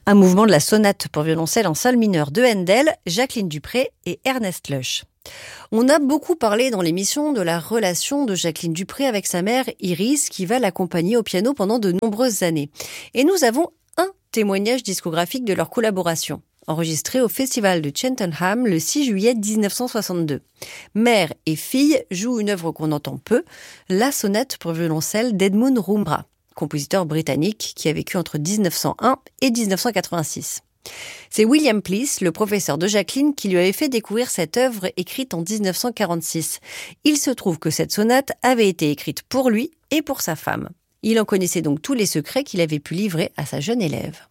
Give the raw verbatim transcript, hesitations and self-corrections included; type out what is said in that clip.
Un mouvement de la sonate pour violoncelle en sol mineur de Handel, Jacqueline Dupré et Ernest Lush. On a beaucoup parlé dans l'émission de la relation de Jacqueline Dupré avec sa mère Iris, qui va l'accompagner au piano pendant de nombreuses années. Et nous avons un témoignage discographique de leur collaboration, enregistré au festival de Cheltenham le six juillet dix-neuf cent soixante-deux. Mère et fille jouent une œuvre qu'on entend peu, la sonate pour violoncelle d'Edmund Rumbra, compositeur britannique qui a vécu entre dix-neuf cent un et dix-neuf cent quatre-vingt-six. C'est William Pleece, le professeur de Jacqueline, qui lui avait fait découvrir cette œuvre écrite en dix-neuf cent quarante-six. Il se trouve que cette sonate avait été écrite pour lui et pour sa femme. Il en connaissait donc tous les secrets qu'il avait pu livrer à sa jeune élève.